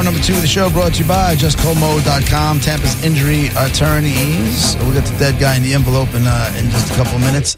number 2 of the show brought to you by JustColdMode.com, Tampa's injury attorneys. We'll get the dead guy in the envelope in just a couple of minutes.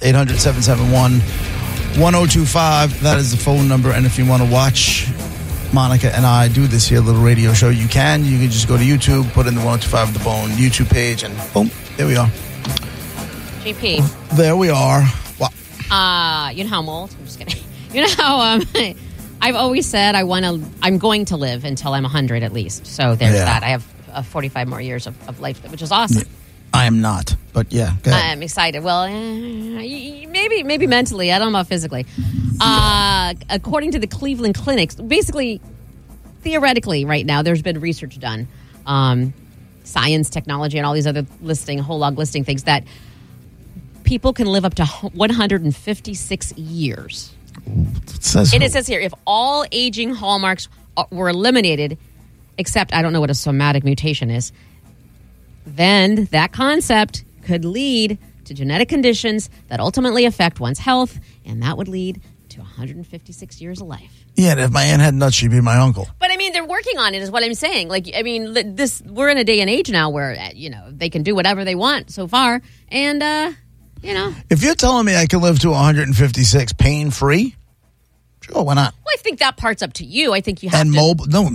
800-771-1025. That is the phone number. And if you want to watch Monica and I do this here little radio show, you can. You can just go to YouTube, put in the 1025 The Bone YouTube page, and boom, there we are. JP. There we are. Wow. You know how I'm old? I'm just kidding. You know how I've always said I'm going to live until I'm 100 at least. So there's that. I have 45 more years of life, which is awesome. I am not, but yeah. Go ahead. I'm excited. Well, maybe mentally. I don't know physically. According to the Cleveland Clinic, basically, theoretically, right now, there's been research done. Science, technology, and all these other whole log listing things that people can live up to 156 years. It says here, if all aging hallmarks were eliminated, except I don't know what a somatic mutation is, then that concept could lead to genetic conditions that ultimately affect one's health, and that would lead to 156 years of life. Yeah, and if my aunt had nuts, she'd be my uncle. But I mean, they're working on it, is what I'm saying. We're in a day and age now where they can do whatever they want so far, and If you're telling me I can live to 156 pain-free, sure, why not? Well, I think that part's up to you. I think you have and to. Mobile? No.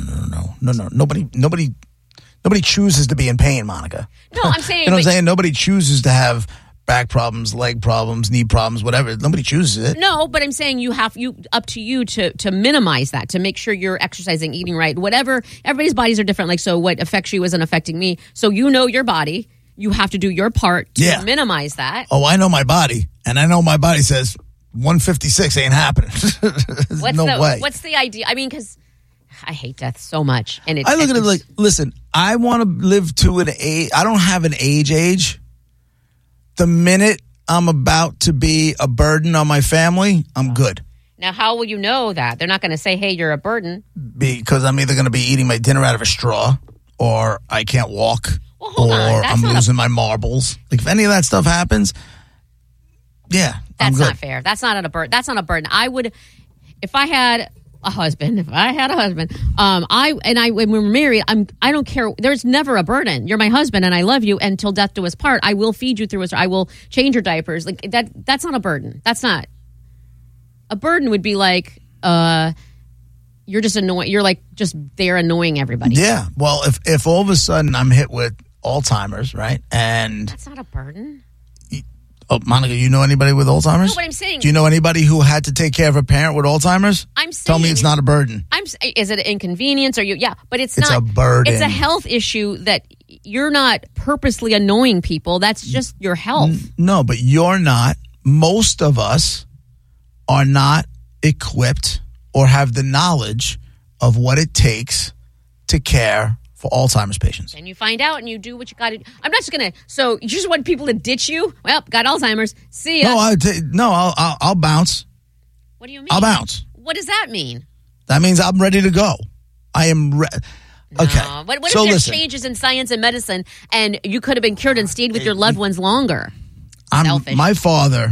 Nobody chooses to be in pain, Monica. No, I'm saying. You know what I'm saying? Nobody chooses to have back problems, leg problems, knee problems, whatever. Nobody chooses it. No, but I'm saying up to you to minimize that, to make sure you're exercising, eating right, whatever. Everybody's bodies are different. So what affects you isn't affecting me. So your body. You have to do your part to minimize that. Oh, I know my body, and I know my body says 156 ain't happening. No way. What's the idea? I mean, because I hate death so much, and I look at it like, listen, I want to live to an age. I don't have an age. The minute I'm about to be a burden on my family, I'm good. Now, how will you know that? They're not going to say, "Hey, you're a burden," because I'm either going to be eating my dinner out of a straw, or I can't walk. Well, hold on. I'm losing my marbles. Like, if any of that stuff happens, I'm good. Not That's fair. That's not a burden. That's not a burden. I would, if I had a husband, when we were married, I don't care. There's never a burden. You're my husband, and I love you until death do us part. I will feed you through us. I will change your diapers. Like that. That's not a burden. That's not a burden. Would be like, you're just annoying. You're like just there annoying everybody. Yeah. Well, if all of a sudden I'm hit with Alzheimer's, right? And that's not a burden. Oh, Monica, you know anybody with Alzheimer's? No, what I'm saying. Do you know anybody who had to take care of a parent with Alzheimer's? I'm saying. Tell me it's not a burden. Is it an inconvenience? But it's not. It's a burden. It's a health issue that you're not purposely annoying people. That's just your health. No, but you're not. Most of us are not equipped or have the knowledge of what it takes to care for Alzheimer's patients. And you find out and you do what you got to do. I'm not just going to, so you just want people to ditch you? Well, got Alzheimer's. See ya. I'll bounce. What do you mean? I'll bounce. What does that mean? That means I'm ready to go. I am ready. Okay. What if there's changes in science and medicine and you could have been cured and stayed with your loved ones longer? Selfish. My father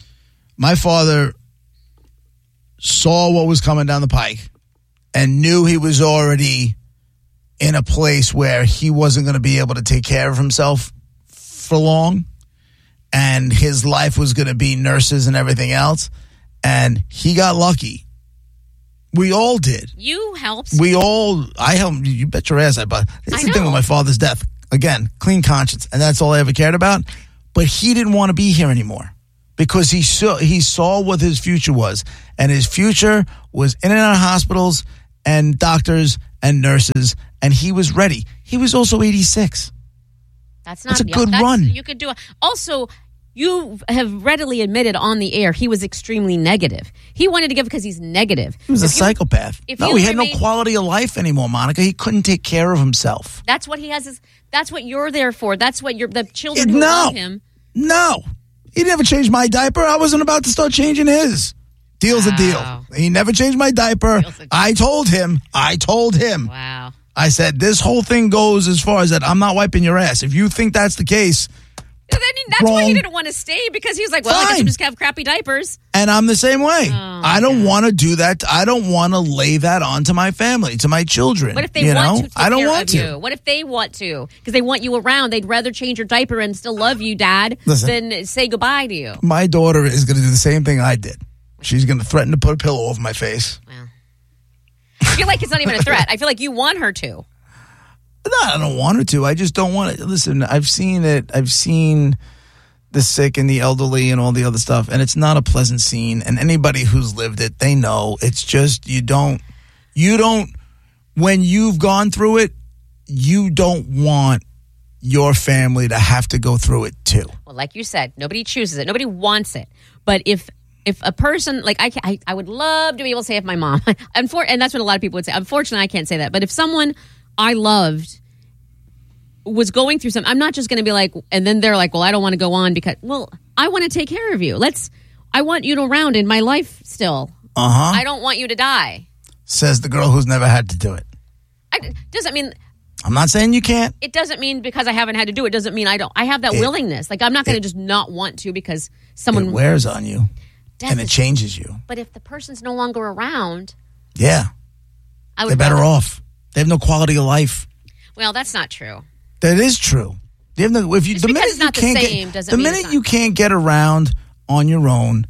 saw what was coming down the pike and knew he was already in a place where he wasn't going to be able to take care of himself for long, and his life was going to be nurses and everything else, and he got lucky. We all did. You helped. I helped. You bet your ass I bought. It's the thing with my father's death. Again, clean conscience, and that's all I ever cared about. But he didn't want to be here anymore because he saw what his future was, and his future was in and out of hospitals and doctors and nurses, and he was ready. He was also 86. That's a good run. You could do it. Also, you have readily admitted on the air he was extremely negative. He wanted to give because he's negative. He was a psychopath. He had no quality of life anymore, Monica. He couldn't take care of himself. That's what he has. That's what you're there for. That's what the children who love him. No. He never changed my diaper. I wasn't about to start changing his. Deal's a deal. He never changed my diaper. I told him. Wow. I said, this whole thing goes as far as that I'm not wiping your ass. If you think that's the case, That's why he didn't want to stay, because he was like, well, I guess you just have crappy diapers. And I'm the same way. I don't want to do that. I don't want to lay that onto my family, to my children. What if they want to take I don't care want of to. You? What if they want to? Because they want you around. They'd rather change your diaper and still love you, Dad, than say goodbye to you. My daughter is going to do the same thing I did. She's going to threaten to put a pillow over my face. Well, I feel like it's not even a threat. I feel like you want her to. No, I don't want her to. I just don't want it. Listen, I've seen it. I've seen the sick and the elderly and all the other stuff, and it's not a pleasant scene. And anybody who's lived it, they know. It's just you don't. When you've gone through it, you don't want your family to have to go through it too. Well, like you said, nobody chooses it. Nobody wants it. But if a person, like I would love to be able to say if my mom, and that's what a lot of people would say. Unfortunately, I can't say that. But if someone I loved was going through something, I'm not just going to be like, and then they're like, well, I don't want to go on because, well, I want to take care of you. I want you around in my life still. I don't want you to die. Says the girl who's never had to do it. Doesn't mean. I'm not saying you can't. It doesn't mean because I haven't had to do it doesn't mean I don't. I have that willingness. Like I'm not going to just not want to because someone. It wears on you. And it changes you. But if the person's no longer around. Yeah. They're better off. They have no quality of life. Well, that's not true. That is true. They have no, the minute you can't get around on your own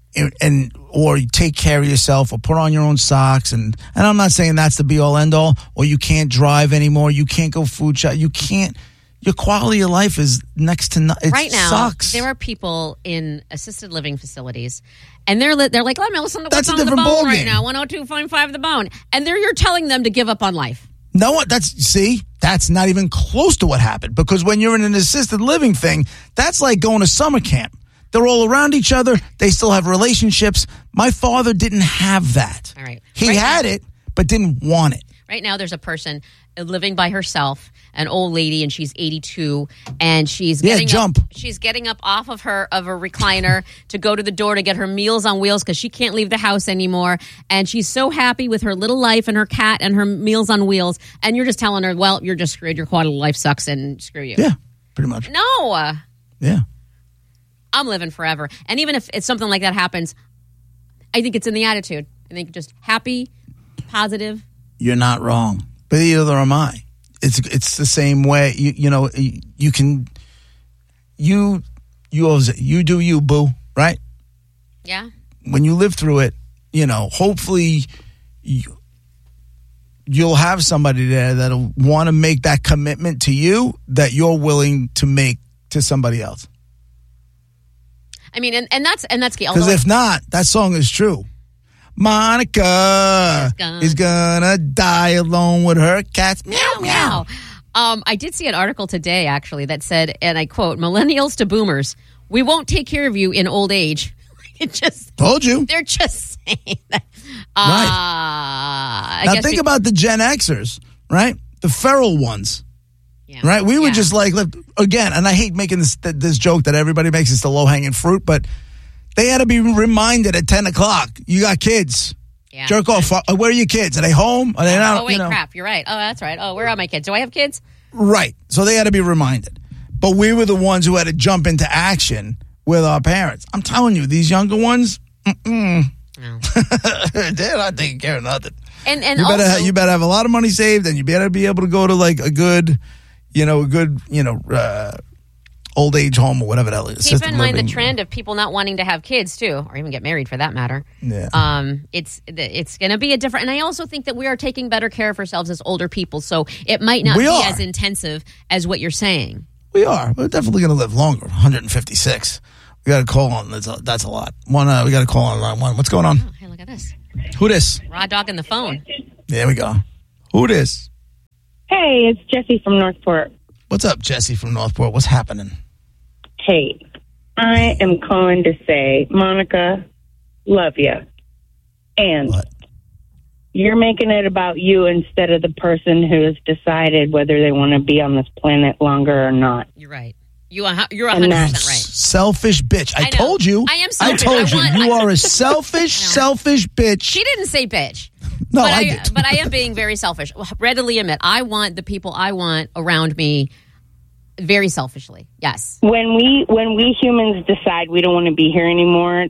or you take care of yourself or put on your own socks and I'm not saying that's the be all end all, or you can't drive anymore, you can't go food shop, you can't. Your quality of life is next to nothing. Right now, sucks. There are people in assisted living facilities, and they're like, let me listen to what's on the bone right now, 102.5 The Bone. And you're telling them to give up on life. No, that's not even close to what happened. Because when you're in an assisted living thing, that's like going to summer camp. They're all around each other. They still have relationships. My father didn't have that. All right. He had it, but didn't want it. Right now, there's a person living by herself, an old lady, and she's 82, and she's getting up off of a recliner to go to the door to get her Meals on Wheels because she can't leave the house anymore, and she's so happy with her little life and her cat and her Meals on Wheels, and you're just telling her, well, you're just screwed, your quality of life sucks, and screw you. Yeah, pretty much. No. Yeah. I'm living forever, and even if it's something like that happens, I think it's in the attitude. I think just happy, positive. You're not wrong, but either am I. It's the same way. You do you, boo, right? Yeah. When you live through it, hopefully you'll have somebody there that'll want to make that commitment to you that you're willing to make to somebody else. I mean, and that's key. Because if not, that song is true. Monica is gonna die alone with her cats. Meow, meow. I did see an article today, actually, that said, and I quote, millennials to boomers, we won't take care of you in old age. It just... Told you. They're just saying that. Right. Now think about the Gen Xers, right? The feral ones. Yeah. Right? We were just like, again, and I hate making this joke that everybody makes, it's the low-hanging fruit, but they had to be reminded at 10 o'clock, you got kids. Yeah. Jerk off. Where are your kids? Are they home? Are they not? Oh, wait, crap. You're right. Oh, that's right. Oh, where are my kids? Do I have kids? Right. So they had to be reminded. But we were the ones who had to jump into action with our parents. I'm telling you, these younger ones, no. They're not taking care of nothing. And you better have a lot of money saved, and you better be able to go to like a good old age home or whatever that is. Keep in mind the trend of people not wanting to have kids too, or even get married for that matter. Yeah. It's going to be a different, and I also think that we are taking better care of ourselves as older people, so it might not be as intensive as what you're saying. We are. We're definitely going to live longer. 156. We got a call on. That's a lot. We got a call on line one. What's going on? Oh, hey, look at this. Who this? Raw dog in the phone. There we go. Who this? Hey, it's Jessie from Northport. What's up, Jessie from Northport? What's happening? Hey, I am calling to say, Monica, love you. And what? You're making it about you instead of the person who has decided whether they want to be on this planet longer or not. You're right. You're 100% right. Selfish bitch. I told you. I am selfish. I told you. You are a selfish bitch. She didn't say bitch. No, I did. But I am being very selfish. Readily admit, I want the people I want around me Very selfishly, yes. When we humans decide we don't want to be here anymore,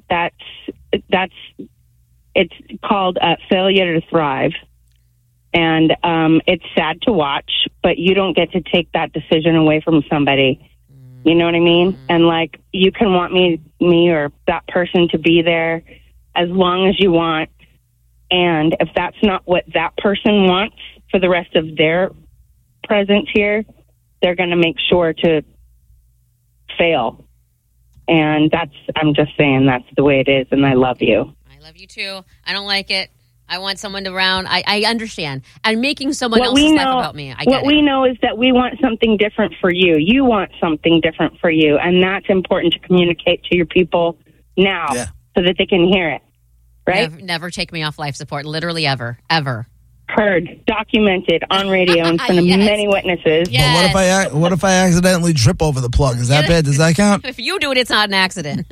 it's called failure to thrive. And it's sad to watch, but you don't get to take that decision away from somebody. You know what I mean? And like, you can want me or that person to be there as long as you want. And if that's not what that person wants for the rest of their presence here, they're going to make sure to fail. And I'm just saying that's the way it is. And I love you. I love you too. I don't like it. I want someone around. I understand. And making someone else's life about me. What we know is that we want something different for you. You want something different for you. And that's important to communicate to your people now so that they can hear it. Right? Never take me off life support. Literally ever. Ever. Heard, documented on radio in front of many witnesses. Yes. But what if I accidentally trip over the plug? Is that bad? Does that count? If you do it, it's not an accident.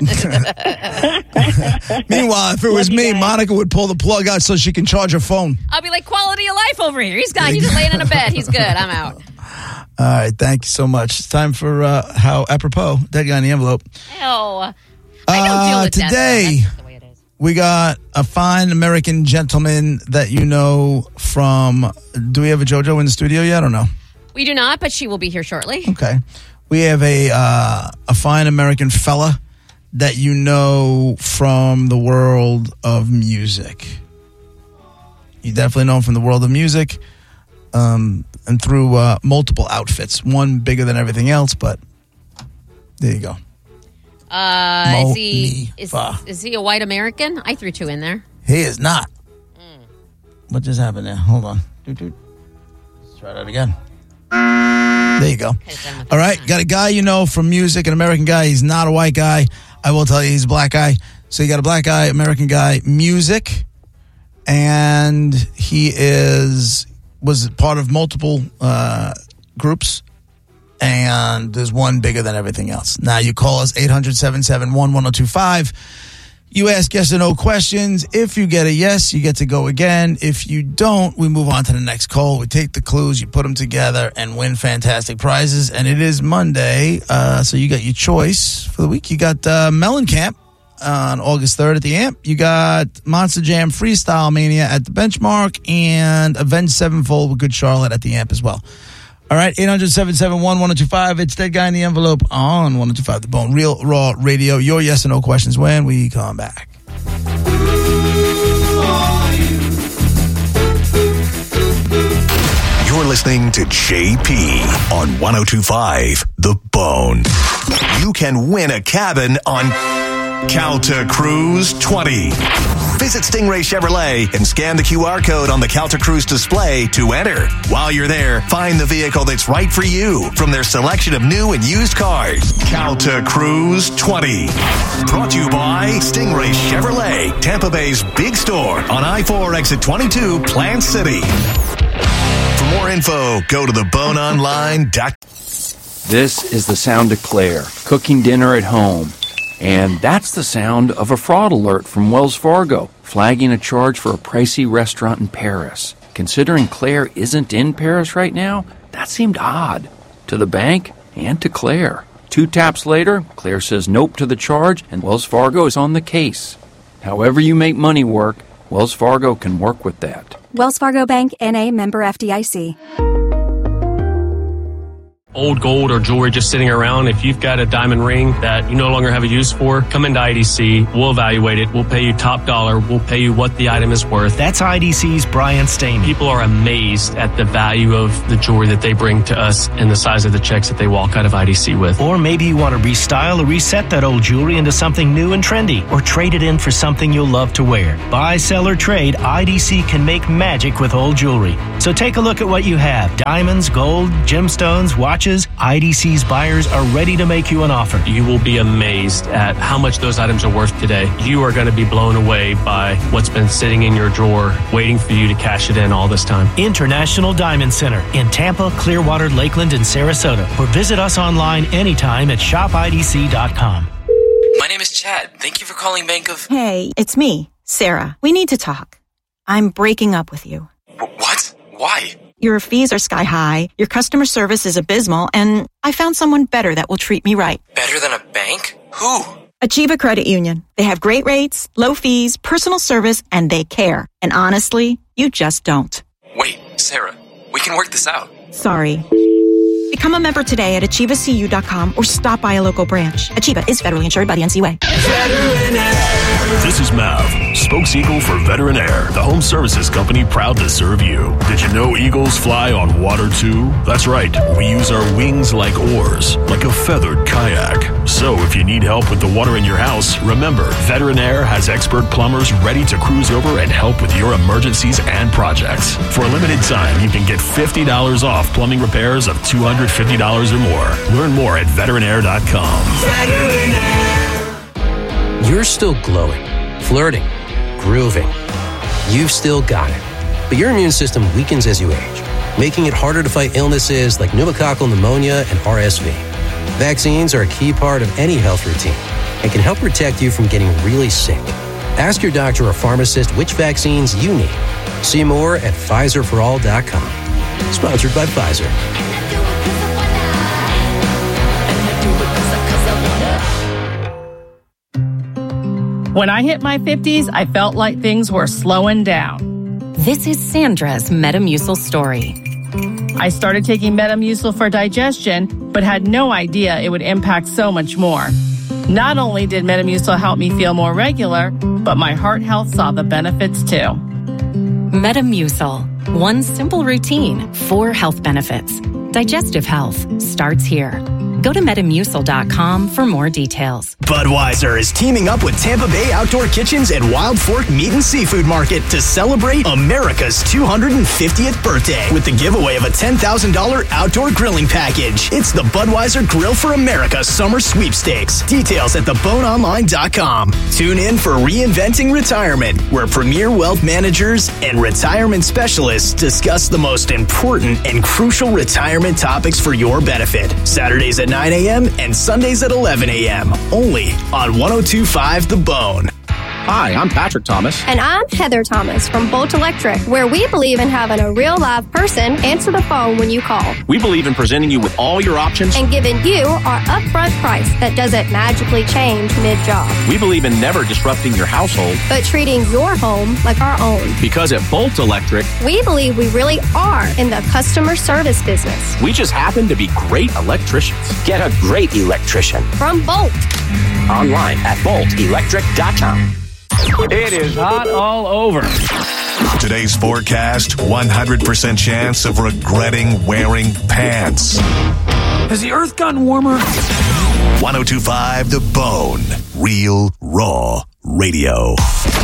Meanwhile, if it was me, Monica would pull the plug out so she can charge her phone. I'll be like, quality of life over here. He's just laying in a bed. He's good. I'm out. All right, thank you so much. It's time for How Apropos, Dead Guy in the Envelope. Ew. I don't deal with today. That's the way it is. We got a fine American gentleman that you know from... Do we have a JoJo in the studio yet or no? We do not, but she will be here shortly. Okay. We have a fine American fella that you know from the world of music. You definitely know him from the world of music and through multiple outfits. One bigger than everything else, but there you go. Is he a white American? I threw two in there. He is not. What just happened there? Hold on. Let's try that again. There you go. All right. Got a guy you know from music, an American guy. He's not a white guy. I will tell you he's a black guy. So you got a black guy, American guy, music. And he was part of multiple groups. And there's one bigger than everything else. Now, you call us 800-771-1025. You ask yes or no questions. If you get a yes, you get to go again. If you don't, we move on to the next call. We take the clues, you put them together, and win fantastic prizes. And it is Monday, so you got your choice for the week. You got Mellencamp on August 3rd at the Amp. You got Monster Jam Freestyle Mania at the Benchmark, and Avenged Sevenfold with Good Charlotte at the Amp as well. All right, 800-771-1025. It's Dead Guy in the Envelope on 1025 The Bone. Real Raw Radio. Your yes or no questions when we come back. You're listening to JP on 1025 The Bone. You can win a cabin on Calta Cruise 20. Visit Stingray Chevrolet and scan the QR code on the Calta Cruise display to enter. While you're there, find the vehicle that's right for you from their selection of new and used cars. Calta Cruise 20. Brought to you by Stingray Chevrolet, Tampa Bay's big store on I-4 exit 22, Plant City. For more info, go to theboneonline.com. This is the sound of Claire, cooking dinner at home. And that's the sound of a fraud alert from Wells Fargo, flagging a charge for a pricey restaurant in Paris. Considering Claire isn't in Paris right now, that seemed odd. To the bank and to Claire. 2 taps later, Claire says nope to the charge, and Wells Fargo is on the case. However you make money work, Wells Fargo can work with that. Wells Fargo Bank, N.A., member FDIC. Old gold or jewelry just sitting around, if you've got a diamond ring that you no longer have a use for, come into IDC. We'll evaluate it. We'll pay you top dollar. We'll pay you what the item is worth. That's IDC's Brian Stain. People are amazed at the value of the jewelry that they bring to us and the size of the checks that they walk out of IDC with. Or maybe you want to restyle or reset that old jewelry into something new and trendy, or trade it in for something you'll love to wear. Buy, sell, or trade, IDC can make magic with old jewelry. So take a look at what you have. Diamonds, gold, gemstones, watches. IDC's buyers are ready to make you an offer. You will be amazed at how much those items are worth today. You are going to be blown away by what's been sitting in your drawer, waiting for you to cash it in all this time. International Diamond Center in Tampa, Clearwater, Lakeland, and Sarasota. Or visit us online anytime at shopidc.com. My name is Chad. Thank you for calling Bank of... Hey, it's me, Sarah. We need to talk. I'm breaking up with you. What? Why? Your fees are sky high, your customer service is abysmal, and I found someone better that will treat me right. Better than a bank? Who? Achieva Credit Union. They have great rates, low fees, personal service, and they care. And honestly, you just don't. Wait, Sarah, we can work this out. Sorry. Become a member today at AchievaCU.com or stop by a local branch. Achieva is federally insured by the NCUA. This is Mav, spokes eagle for Veteran Air, the home services company proud to serve you. Did you know eagles fly on water too? That's right, we use our wings like oars, like a feathered kayak. So if you need help with the water in your house, remember, Veteran Air has expert plumbers ready to cruise over and help with your emergencies and projects. For a limited time, you can get $50 off plumbing repairs of $250 or more. Learn more at veteranair.com. Veteran Air. You're still glowing, flirting, grooving. You've still got it. But your immune system weakens as you age, making it harder to fight illnesses like pneumococcal pneumonia and RSV. Vaccines are a key part of any health routine and can help protect you from getting really sick. Ask your doctor or pharmacist which vaccines you need. See more at PfizerForAll.com. Sponsored by Pfizer. When I hit my 50s, I felt like things were slowing down. This is Sandra's Metamucil story. I started taking Metamucil for digestion, but had no idea it would impact so much more. Not only did Metamucil help me feel more regular, but my heart health saw the benefits too. Metamucil. One simple routine, 4 health benefits. Digestive health starts here. Go to Metamucil.com for more details. Budweiser is teaming up with Tampa Bay Outdoor Kitchens and Wild Fork Meat and Seafood Market to celebrate America's 250th birthday with the giveaway of a $10,000 outdoor grilling package. It's the Budweiser Grill for America Summer Sweepstakes. Details at theboneonline.com. Tune in for Reinventing Retirement, where premier wealth managers and retirement specialists discuss the most important and crucial retirement topics for your benefit. Saturdays at 9 a.m. and Sundays at 11 a.m. Only on 102.5 The Bone. Hi, I'm Patrick Thomas. And I'm Heather Thomas from Bolt Electric, where we believe in having a real live person answer the phone when you call. We believe in presenting you with all your options and giving you our upfront price that doesn't magically change mid-job. We believe in never disrupting your household, but treating your home like our own. Because at Bolt Electric, we believe we really are in the customer service business. We just happen to be great electricians. Get a great electrician from Bolt. Online at boltelectric.com. It is hot all over. Today's forecast, 100% chance of regretting wearing pants. Has the earth gotten warmer? 102.5 The Bone. Real, raw radio.